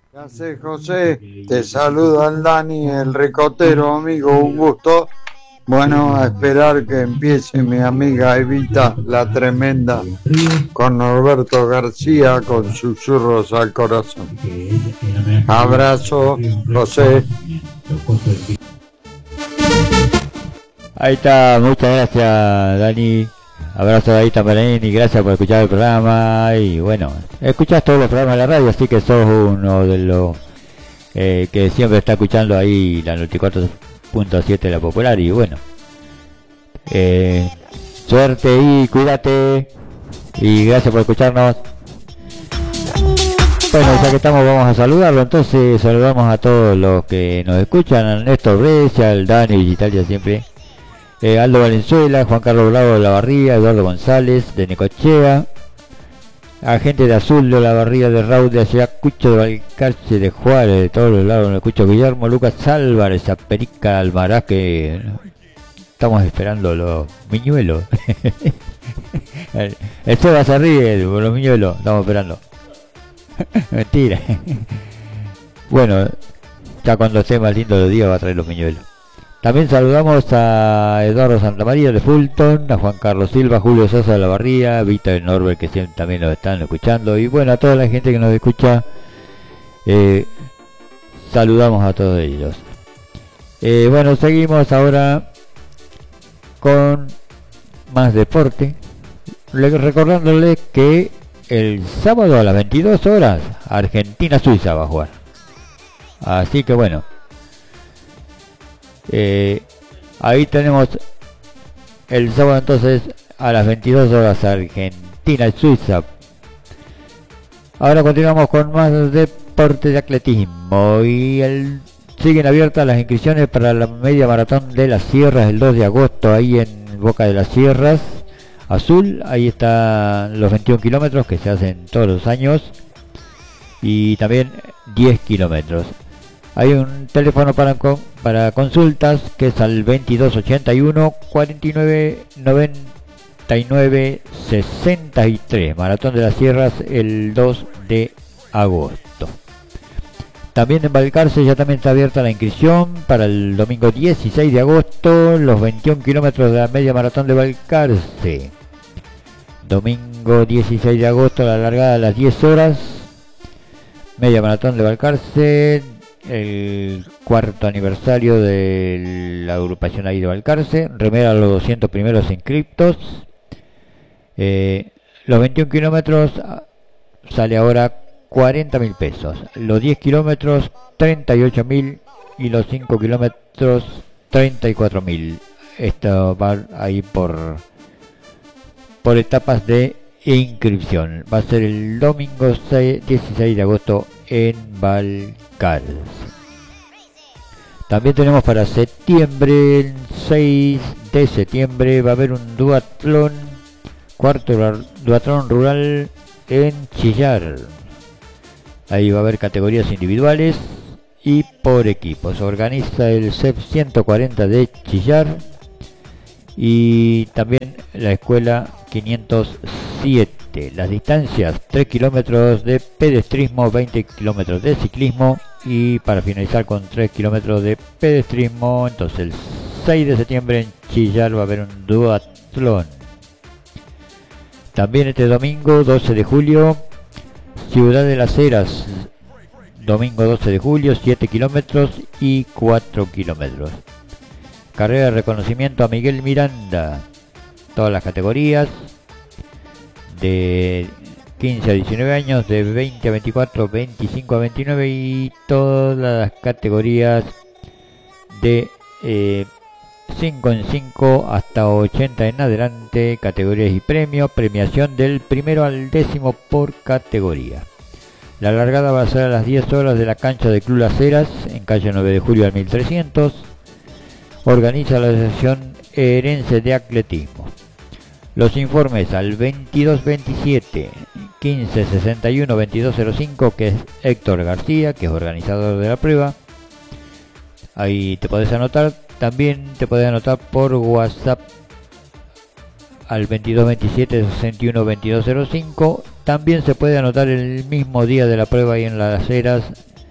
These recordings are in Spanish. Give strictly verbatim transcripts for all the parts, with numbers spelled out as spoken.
¿Qué haces, José? Te saluda el Dani, el ricotero, amigo, un gusto. Bueno, a esperar que empiece mi amiga Evita, la tremenda, con Norberto García, con susurros al corazón. Abrazo, José. Ahí está, muchas gracias, Dani. Abrazo ahí también y gracias por escuchar el programa. Y bueno, escuchás todos los programas de la radio, así que sos uno de los eh, que siempre está escuchando ahí la noventa y cuatro punto siete de la Popular. Y bueno, eh, suerte y cuídate. Y gracias por escucharnos. Bueno, ya que estamos, vamos a saludarlo. Entonces, saludamos a todos los que nos escuchan: a Néstor Brescia, al Dani Italia siempre. Eh, Aldo Valenzuela, Juan Carlos Bravo de la Barría, Eduardo González de Necochea, agente de Azul de la Barría de Raúl de Ayacucho de Valcarce de Juárez, de todos los lados, Necocho Guillermo, Lucas Álvarez, a Perica Almaraz, que estamos esperando los miñuelos. el, el Seba se ríe por los miñuelos, estamos esperando. Mentira. Bueno, ya cuando esté más lindo los días va a traer los miñuelos. También saludamos a Eduardo Santamaría de Fulton, a Juan Carlos Silva, Julio Sosa de la Barría, Víctor Norbert, que siempre también nos están escuchando, y bueno, a toda la gente que nos escucha, eh, saludamos a todos ellos. Eh, bueno, seguimos ahora con más deporte, recordándoles que el sábado a las veintidós horas Argentina-Suiza va a jugar, así que bueno. Eh, ahí tenemos el sábado entonces a las veintidós horas Argentina y Suiza. Ahora continuamos con más deporte de atletismo y el, siguen abiertas las inscripciones para la media maratón de las Sierras el dos de agosto ahí en Boca de las Sierras Azul. Ahí están los veintiún kilómetros que se hacen todos los años y también diez kilómetros. Hay un teléfono para, para consultas que es al veintidós ochenta y uno cuarenta y nueve noventa y nueve sesenta y tres. Maratón de las Sierras el dos de agosto. También en Balcarce ya también está abierta la inscripción para el domingo dieciséis de agosto, los veintiún kilómetros de la media maratón de Balcarce. Domingo dieciséis de agosto, la largada a las diez horas. Media maratón de Balcarce. El cuarto aniversario de la agrupación ahí de Balcarce, remera a los doscientos primeros inscriptos. Eh, los veintiún kilómetros sale ahora cuarenta mil pesos, los diez kilómetros treinta y ocho mil y los cinco kilómetros treinta y cuatro mil. Esto va ahí por, por etapas de inscripción. Va a ser el domingo dieciséis de agosto en Balcarce. También tenemos para septiembre, el seis de septiembre, va a haber un duatlón, cuarto duatlón rural en Chillar. Ahí va a haber categorías individuales y por equipos. Organiza el C E P ciento cuarenta de Chillar y también la escuela quinientos siete. Las distancias: tres kilómetros de pedestrismo, veinte kilómetros de ciclismo y para finalizar con tres kilómetros de pedestrismo. Entonces el seis de septiembre en Chillar va a haber un duatlón. También este domingo doce de julio, Ciudad de las Heras, domingo doce de julio, siete kilómetros y cuatro kilómetros. Carrera de reconocimiento a Miguel Miranda, todas las categorías, de quince a diecinueve años, de veinte a veinticuatro, veinticinco a veintinueve y todas las categorías de eh, cinco en cinco hasta ochenta en adelante, categorías y premios, premiación del primero al décimo por categoría. La largada va a ser a las diez horas de la cancha de Club Las Heras en calle nueve de julio al mil trescientos. Organiza la Asociación Herense de Atletismo. Los informes al veintidós veintisiete quince sesenta y uno veintidós cero cinco, que es Héctor García, que es organizador de la prueba. Ahí te podés anotar. También te podés anotar por WhatsApp al veintidós veintisiete sesenta y uno veintidós cero cinco. También se puede anotar el mismo día de la prueba ahí en Las Heras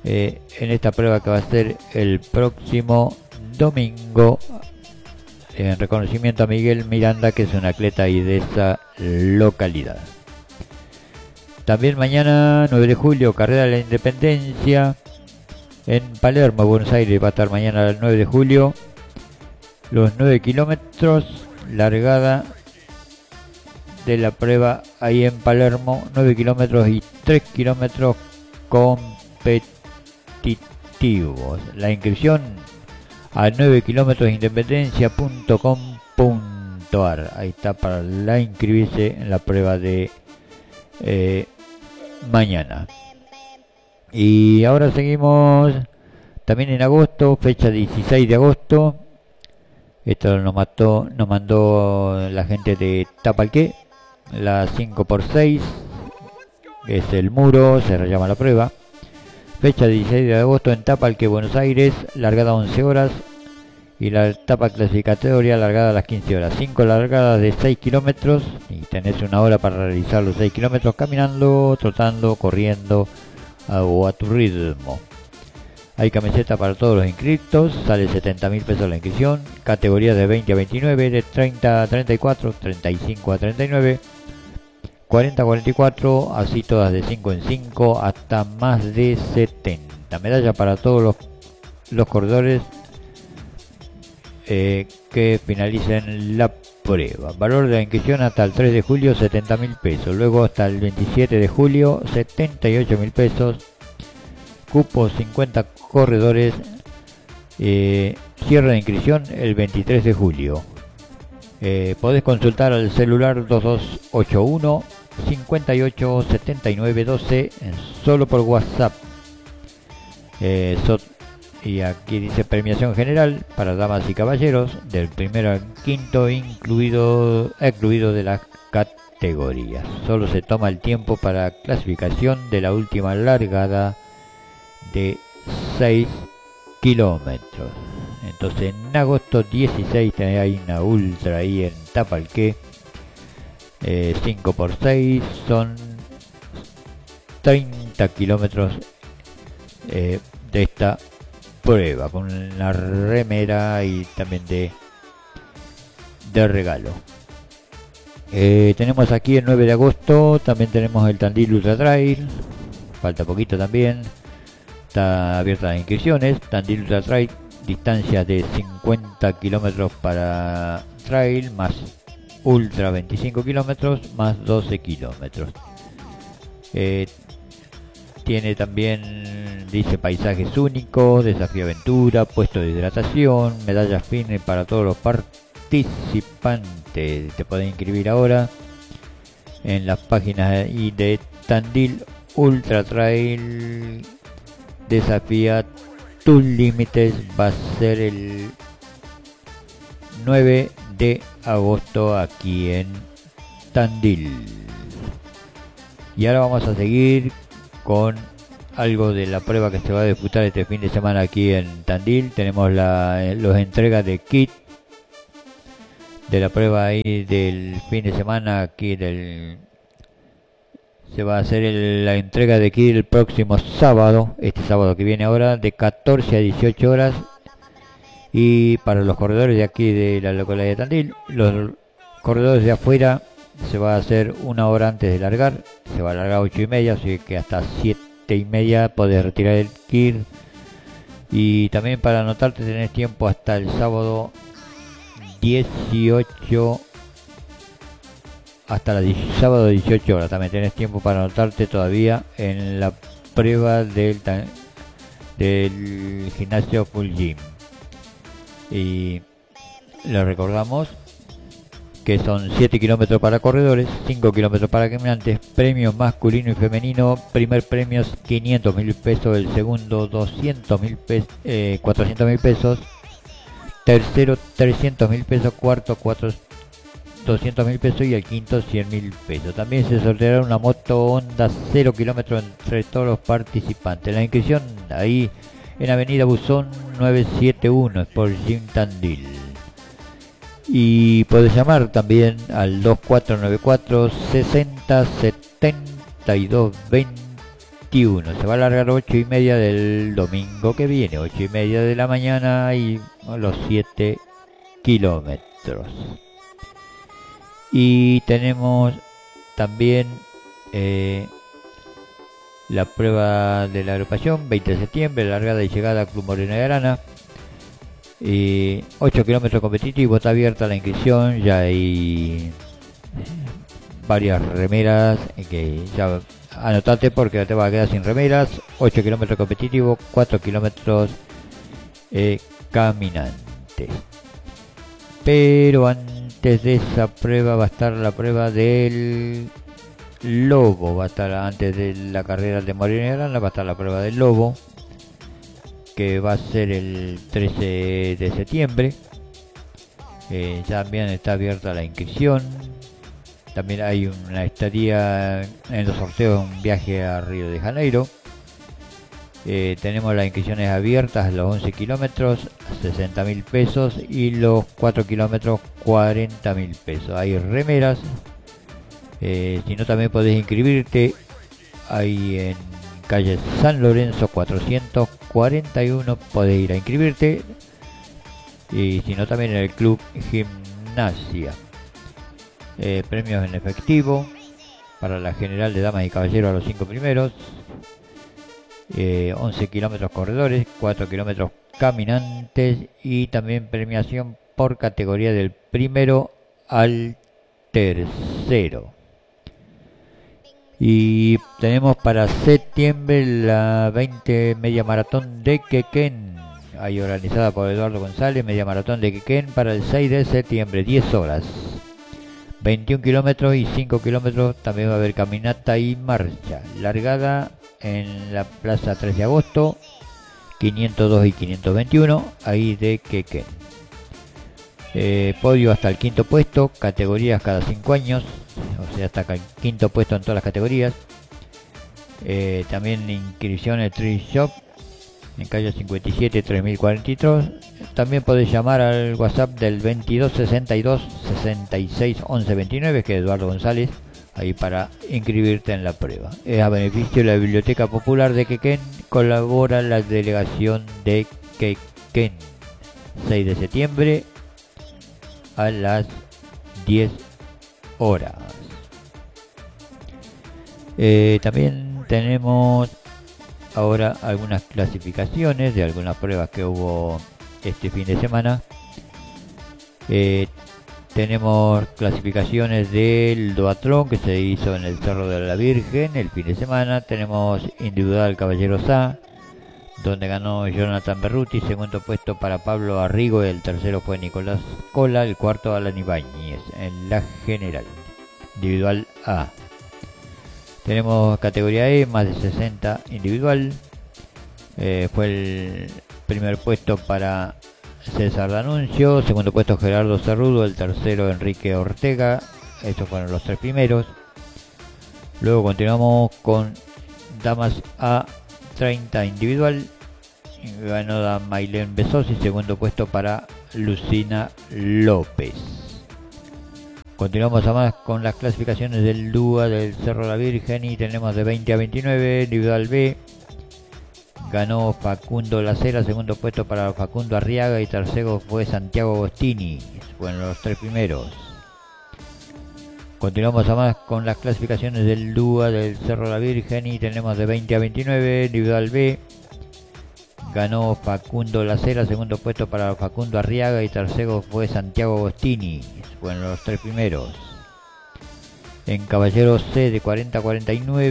eh, en esta prueba que va a ser el próximo domingo, en reconocimiento a Miguel Miranda, que es un atleta ahí de esa localidad. También mañana, nueve de julio, carrera de la Independencia en Palermo, Buenos Aires. Va a estar mañana el nueve de julio, los nueve kilómetros, largada de la prueba ahí en Palermo, nueve kilómetros y tres kilómetros competitivos. La inscripción a nueve kilómetros independencia punto com punto ar. Ahí está para la inscribirse en la prueba de eh, mañana. Y ahora seguimos también en agosto, fecha dieciséis de agosto. Esto nos, mató, nos mandó la gente de Tapalqué, la cinco por seis, que es el muro, se llama la prueba. Fecha dieciséis de agosto en Tapalqué, Buenos Aires, largada once horas. Y la etapa clasificatoria largada a las quince horas. cinco largadas de seis kilómetros. Y tenés una hora para realizar los seis kilómetros caminando, trotando, corriendo o a tu ritmo. Hay camiseta para todos los inscritos, sale setenta mil pesos la inscripción, categorías de veinte a veintinueve, de treinta a treinta y cuatro, treinta y cinco a treinta y nueve, cuarenta a cuarenta y cuatro, así todas de cinco en cinco hasta más de setenta. Medalla para todos los, los corredores eh, que finalicen la prueba. Valor de la inscripción hasta el tres de julio, setenta mil pesos. Luego hasta el veintisiete de julio, setenta y ocho mil pesos. Cupo cincuenta corredores. Eh, cierre de inscripción el veintitrés de julio. Eh, podés consultar al celular dos dos ocho uno, cinco ocho, siete nueve uno dos en, solo por WhatsApp. Eh, so, y aquí dice premiación general para damas y caballeros del primero al quinto, incluido, incluido de las categorías. Solo se toma el tiempo para clasificación de la última largada de seis kilómetros. Entonces en agosto dieciséis hay una ultra ahí en Tapalqué, eh, cinco por seis, son treinta kilómetros eh, de esta prueba, con una remera y también de, de regalo. Eh, tenemos aquí el nueve de agosto, también tenemos el Tandil Ultra Trail, falta poquito también. Está abierta las inscripciones. Tandil Ultra Trail, distancia de cincuenta kilómetros para trail, más ultra veinticinco kilómetros, más doce kilómetros. Eh, tiene también, dice, paisajes únicos, desafío aventura, puesto de hidratación, medallas fines para todos los participantes. Te puedes inscribir ahora en las páginas de Tandil Ultra Trail. Desafía tus límites, va a ser el nueve de agosto aquí en Tandil. Y ahora vamos a seguir con algo de la prueba que se va a disputar este fin de semana aquí en Tandil. Tenemos la, los entregas de kit de la prueba ahí del fin de semana aquí del... Se va a hacer el, la entrega de kit el próximo sábado, este sábado que viene ahora, de catorce a dieciocho horas. Y para los corredores de aquí de la localidad de Tandil, los corredores de afuera se va a hacer una hora antes de largar. Se va a largar a ocho y media, así que hasta siete y media podés retirar el kit. Y también para anotarte tenés tiempo hasta el sábado dieciocho, hasta el sábado dieciocho horas. También tenés tiempo para anotarte todavía en la prueba del, del gimnasio Full Gym. Y les recordamos que son siete kilómetros para corredores, cinco kilómetros para caminantes, premios masculino y femenino. Primer premio quinientos mil pesos, el segundo doscientos mil pesos, eh, cuatrocientos mil pesos, tercero trescientos mil pesos, cuarto cuatro doscientos mil pesos y el quinto cien mil pesos. También se sorteará una moto Honda cero kilómetros entre todos los participantes. La inscripción ahí en Avenida Buzón novecientos setenta y uno, Sport Gym Tandil. Y podés llamar también al dos cuatro nueve cuatro, sesenta, setenta y dos, veintiuno. Se va a alargar ocho y media del domingo que viene, ocho y media de la mañana y los siete kilómetros. Y tenemos también eh, la prueba de la agrupación, veinte de septiembre, largada y llegada a Club Moreno de Arana. Y ocho kilómetros competitivos, está abierta la inscripción, ya hay varias remeras que ya anotate porque te vas a quedar sin remeras. ocho kilómetros competitivos, cuatro kilómetros eh, caminantes. Pero antes de esa prueba va a estar la prueba del Lobo, va a estar antes de la carrera de Moreno de Arana, va a estar la prueba del Lobo, que va a ser el trece de septiembre. Eh, también está abierta la inscripción. También hay una estadía en los sorteos, un viaje a Río de Janeiro. Eh, tenemos las inscripciones abiertas, los once kilómetros, sesenta mil pesos, y los cuatro kilómetros, cuarenta mil pesos. Hay remeras. Eh, si no, también podés inscribirte ahí en calle San Lorenzo cuatrocientos cuarenta y uno, podés ir a inscribirte. Y si no, también en el Club Gimnasia. Eh, premios en efectivo para la general de damas y caballeros a los cinco primeros. Eh, once kilómetros corredores, cuatro kilómetros caminantes, y también premiación por categoría del primero al tercero. Y tenemos para septiembre la veinte media maratón de Quequén, ahí organizada por Eduardo González, media maratón de Quequén para el seis de septiembre, diez horas, veintiún kilómetros y cinco kilómetros. También va a haber caminata y marcha, largada en la plaza tres de agosto, quinientos dos y quinientos veintiuno, ahí de Quequén. Eh, podio hasta el quinto puesto, categorías cada cinco años, o sea, hasta el quinto puesto en todas las categorías. Eh, también inscripción en Tree Shop en calle cincuenta y siete, tres mil cuarenta y tres. También podés llamar al WhatsApp del veintidós sesenta y dos sesenta y seis once veintinueve, que es Eduardo González, ahí para inscribirte en la prueba. Es a beneficio de la Biblioteca Popular de Quequén, colabora la delegación de Quequén. seis de septiembre a las diez horas. Eh, también tenemos ahora algunas clasificaciones de algunas pruebas que hubo este fin de semana. Eh, tenemos clasificaciones del duatlón que se hizo en el Cerro de la Virgen el fin de semana. Tenemos individual Caballeros A, donde ganó Jonathan Berruti, segundo puesto para Pablo Arrigo, el tercero fue Nicolás Cola, el cuarto Alan Ibáñez en la general. Individual A. Tenemos categoría E, más de sesenta individual. Eh, fue el primer puesto para César D'Annunzio, segundo puesto Gerardo Cerrudo, el tercero Enrique Ortega. Estos fueron los tres primeros. Luego continuamos con damas A treinta individual. Ganó Maylén Besosi, segundo puesto para Lucina López. Continuamos además con las clasificaciones del D U A del Cerro de la Virgen, y tenemos de veinte a veintinueve, individual B. Ganó Facundo Lacera, segundo puesto para Facundo Arriaga, y tercero fue Santiago Agostini. Fueron los tres primeros. Continuamos además con las clasificaciones del D U A del Cerro de la Virgen, y tenemos de veinte a veintinueve, individual B. Ganó Facundo Lacera, segundo puesto para Facundo Arriaga, y tercero fue Santiago Agostini. Fueron los tres primeros. En caballeros C de cuarenta a cuarenta y nueve